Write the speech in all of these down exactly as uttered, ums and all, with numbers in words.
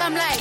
I'm like...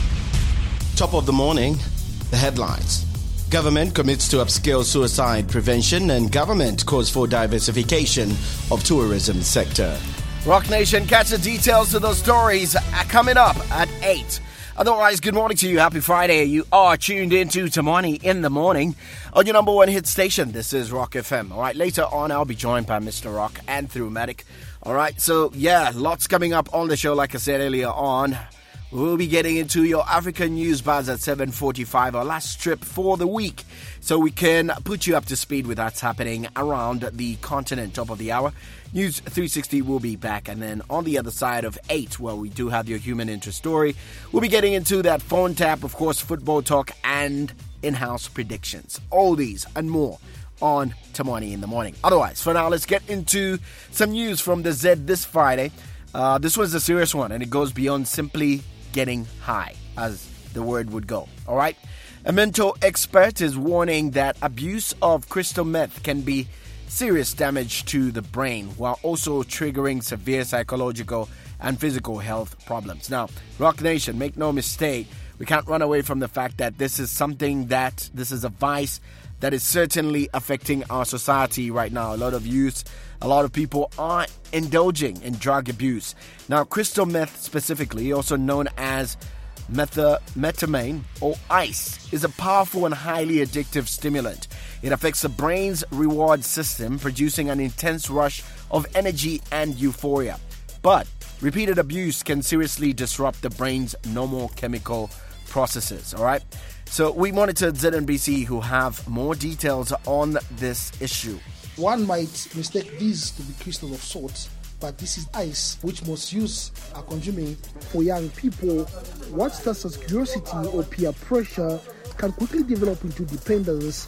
Top of the morning, the headlines. Government commits to upscale suicide prevention and government calls for diversification of tourism sector. Rock Nation, catch the details of those stories coming up at eight. Otherwise, good morning to you. Happy Friday. You are tuned into Tamani in the morning on your number one hit station. This is Rock F M. All right, later on, I'll be joined by Mister Rock and Throughmatic. All right, so yeah, lots coming up on the show, like I said earlier on. We'll be getting into your African news buzz at seven forty-five, our last trip for the week, so we can put you up to speed with what's happening around the continent. Top of the hour, News three sixty will be back, and then on the other side of eight, well, we do have your human interest story. We'll be getting into that phone tap, of course, football talk, and in-house predictions. All these and more on Tamani in the morning. Otherwise, for now, let's get into some news from the Z this Friday. Uh, this was a serious one, and it goes beyond simply getting high, as the word would go. All right? A mental expert is warning that abuse of crystal meth can be serious damage to the brain while also triggering severe psychological and physical health problems. Now, Rock Nation, make no mistake, we can't run away from the fact that this is something that, this is a vice that is certainly affecting our society right now. A lot of youth, a lot of people are indulging in drug abuse. Now, crystal meth specifically, also known as methamphetamine or ice, is a powerful and highly addictive stimulant. It affects the brain's reward system, producing an intense rush of energy and euphoria. But repeated abuse can seriously disrupt the brain's normal chemical processes, all right? So we monitored Z N B C, who have more details on this issue. One might mistake these to be crystals of salt, but this is ice, which most youths are consuming. For young people, what starts as curiosity or peer pressure can quickly develop into dependence.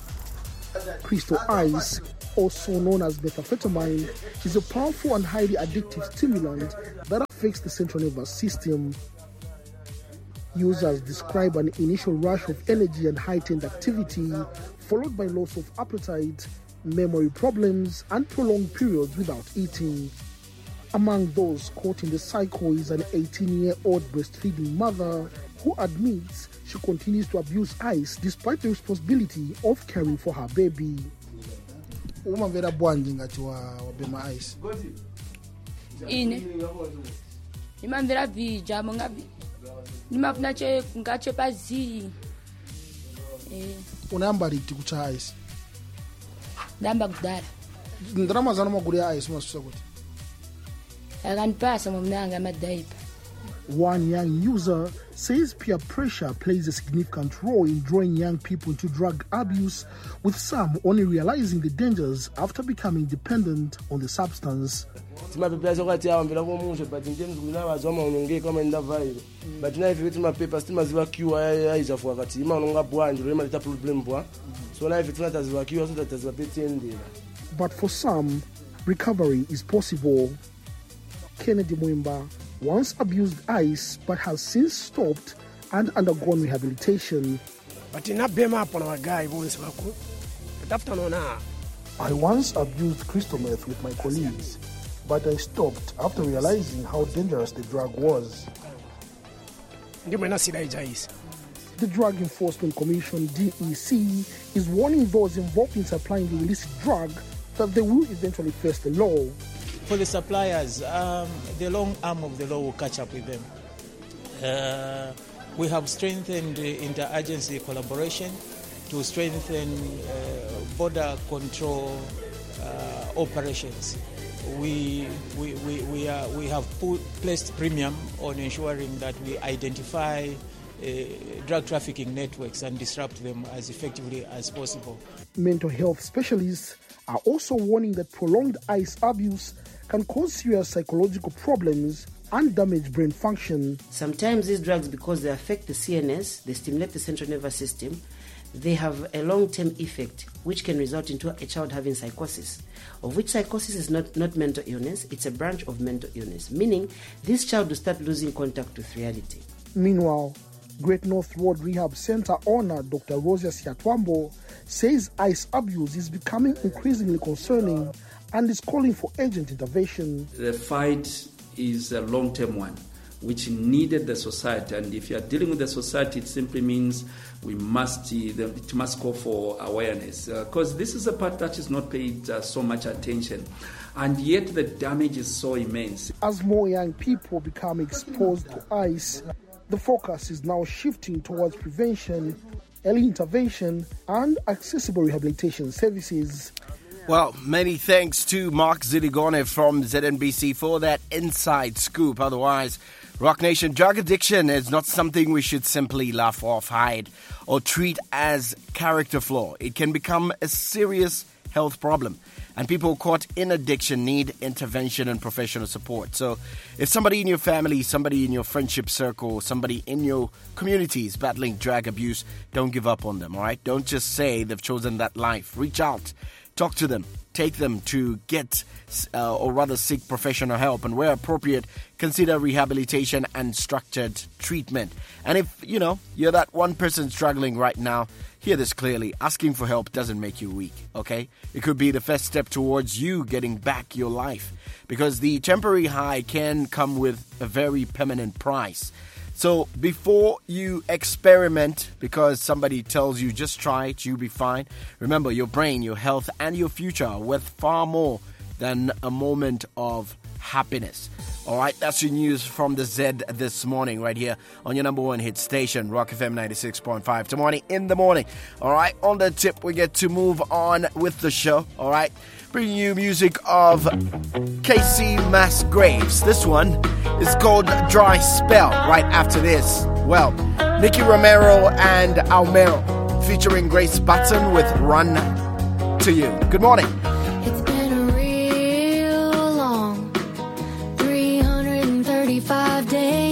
Crystal ice, also known as methamphetamine, is a powerful and highly addictive stimulant that affects the central nervous system. Users describe an initial rush of energy and heightened activity, followed by loss of appetite, memory problems, and prolonged periods without eating. Among those caught in the cycle is an eighteen-year-old breastfeeding mother who admits she continues to abuse ice despite the responsibility of caring for her baby. Uma vera bwanji ngati wa wabema ice. Ine. Ima vera vija mongavi. Nima kunache ngache pazi. Eh. Unaamba liti kucha ice? Ndamba kudala. Ndrama zana maguri ya ice masusa kuti. Akanipasa mumnanga madaipa. One young user says peer pressure plays a significant role in drawing young people into drug abuse, with some only realizing the dangers after becoming dependent on the substance. But now if you get my papers, still must work you eyes of wakati. Ima unonga bwanji, rema lita problem bwa. So now if it's not as work you, also that as a bit in. But for some, recovery is possible. Kennedy Mwimba once abused ice but has since stopped and undergone rehabilitation. But in a bema upon our guy once, but after no now. I once abused crystal meth with my colleagues, but I stopped after realizing how dangerous the drug was. The Drug Enforcement Commission, D E C, is warning those involved in supplying the illicit drug that they will eventually face the law. For the suppliers, um, the long arm of the law will catch up with them. Uh, we have strengthened interagency collaboration to strengthen uh, border control uh, operations. We we we we, are, we have put, placed premium on ensuring that we identify uh, drug trafficking networks and disrupt them as effectively as possible. Mental health specialists are also warning that prolonged ice abuse can cause serious psychological problems and damage brain function. Sometimes these drugs, because they affect the C N S, they stimulate the central nervous system, they have a long-term effect which can result into a child having psychosis, of which psychosis is not, not mental illness, it's a branch of mental illness, meaning this child will start losing contact with reality. Meanwhile, Great North Road Rehab Center owner Doctor Rosia Siatwambo says ice abuse is becoming increasingly concerning and is calling for urgent intervention. The fight is a long-term one. which needed the society. And if you are dealing with the society, it simply means we must, it must call for awareness. Because uh, this is a part that is not paid uh, so much attention. And yet the damage is so immense. As more young people become exposed to ice, the focus is now shifting towards prevention, early intervention, and accessible rehabilitation services. Well, many thanks to Mark Ziligone from Z N B C for that inside scoop. Otherwise, Rock Nation, drug addiction is not something we should simply laugh off, hide, or treat as character flaw. It can become a serious health problem. And people caught in addiction need intervention and professional support. So if somebody in your family, somebody in your friendship circle, somebody in your community is battling drug abuse, don't give up on them, all right? Don't just say they've chosen that life. Reach out. Talk to them, take them to get uh, or rather seek professional help, and where appropriate, consider rehabilitation and structured treatment. And if, you know, you're that one person struggling right now, hear this clearly. Asking for help doesn't make you weak, okay? It could be the first step towards you getting back your life, because the temporary high can come with a very permanent price. So before you experiment because somebody tells you just try it, you'll be fine. Remember, your brain, your health, and your future are worth far more than a moment of happiness. All right, that's your news from the Z this morning right here on your number one hit station, Rock F M ninety-six point five. Tomorrow in the morning. All right, on the tip, we get to move on with the show. All right, bringing you music of Casey Musgraves. This one is called Dry Spell. Right after this, well, Nicky Romero and Almero featuring Grace Button with Run to You. Good morning. It's been a real long three hundred thirty-five days